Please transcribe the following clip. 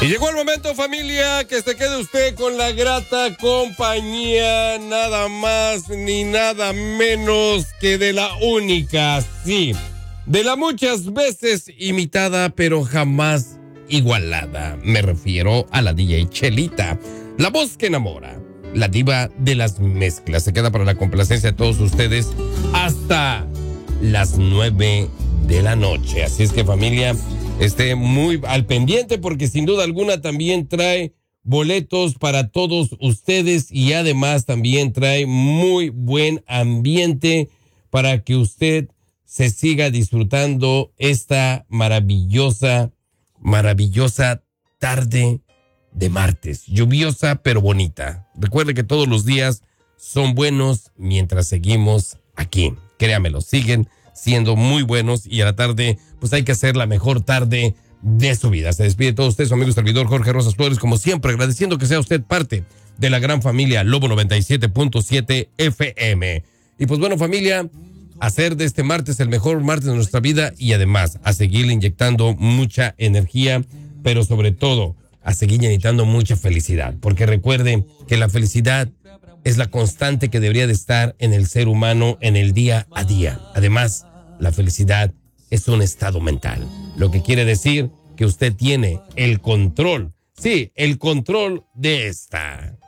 Y llegó el momento, familia, que se quede usted con la grata compañía, nada más ni nada menos que de la única, sí, de la muchas veces imitada, pero jamás igualada. Me refiero a la DJ Chelita, la voz que enamora, la diva de las mezclas. Se queda para la complacencia de todos ustedes hasta las 9 de la noche. Así es que, familia, esté muy al pendiente porque sin duda alguna también trae boletos para todos ustedes y además también trae muy buen ambiente para que usted se siga disfrutando esta maravillosa tarde de martes, lluviosa pero bonita. Recuerde que todos los días son buenos mientras seguimos aquí. Créamelo, siguen siendo muy buenos y a la tarde pues hay que hacer la mejor tarde de su vida. Se despide de todos ustedes, su amigo y servidor Jorge Rosas Flores, como siempre agradeciendo que sea usted parte de la gran familia Lobo 97.7 FM. Y pues bueno, familia, hacer de este martes el mejor martes de nuestra vida y además a seguir inyectando mucha energía, pero sobre todo a seguir inyectando mucha felicidad, porque recuerde que la felicidad es la constante que debería de estar en el ser humano en el día a día. Además, la felicidad es un estado mental, lo que quiere decir que usted tiene el control, sí, el control de esta.